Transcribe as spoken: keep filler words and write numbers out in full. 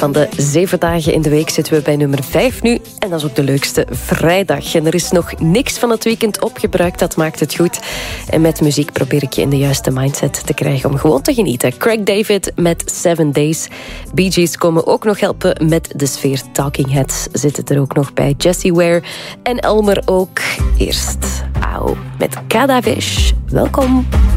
Van de zeven dagen in de week zitten we bij nummer vijf nu. En dat is ook de leukste vrijdag. En er is nog niks van het weekend opgebruikt, dat maakt het goed. En met muziek probeer ik je in de juiste mindset te krijgen om gewoon te genieten. Craig David met Seven Days. Bee Gees komen ook nog helpen met de sfeer. Talking Heads zitten er ook nog bij. Jessie Ware en Elmer ook. Eerst Auw met Kadavish. Welkom.